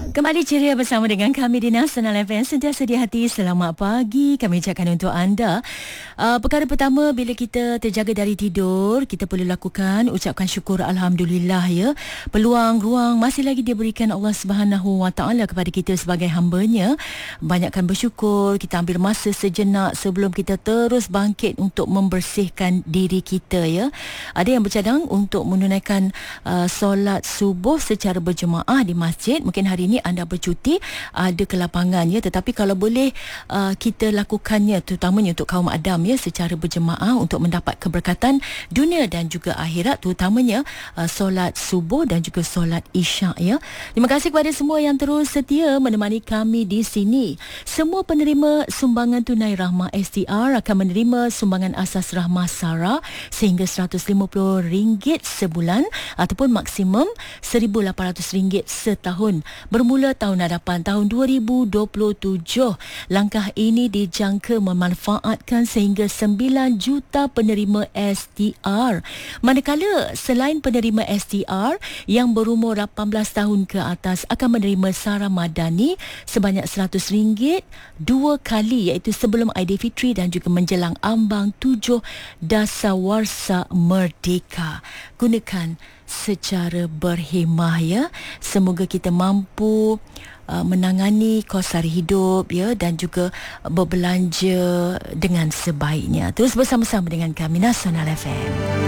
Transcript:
Kembali ceria bersama dengan kami di Nasional FM. Sentiasa di hati, selamat pagi kami ucapkan untuk anda. Perkara pertama, bila kita terjaga dari tidur, kita perlu lakukan ucapkan syukur Alhamdulillah ya. Peluang, ruang masih lagi diberikan Allah Subhanahu Wa Taala kepada kita sebagai hamba-Nya. Banyakkan bersyukur, kita ambil masa sejenak sebelum kita terus bangkit untuk membersihkan diri kita ya. Ada yang bercadang untuk menunaikan solat subuh secara berjemaah di masjid. Mungkin hari ini anda bercuti, ada ke lapangan ya, tetapi kalau boleh kita lakukannya terutamanya untuk kaum Adam ya, secara berjemaah untuk mendapat keberkatan dunia dan juga akhirat, terutamanya solat subuh dan juga solat isyak ya. Terima kasih kepada semua yang terus setia menemani kami di sini. Semua penerima sumbangan tunai Rahmah STR akan menerima sumbangan asas Rahmah Sara sehingga RM150 sebulan ataupun maksimum RM1,800 setahun bermula tahun hadapan tahun 2027. Langkah ini dijangka memanfaatkan sehingga 9 juta penerima STR. Manakala selain penerima STR yang berumur 18 tahun ke atas akan menerima Sara Madani sebanyak RM100 dua kali, iaitu sebelum Aidilfitri dan juga menjelang ambang 7 Dasawarsa Merdeka. Gunakan secara berhemah ya. Semoga kita mampu menangani kos sara hidup ya, dan juga berbelanja dengan sebaiknya. Terus bersama-sama dengan kami Nasional FM.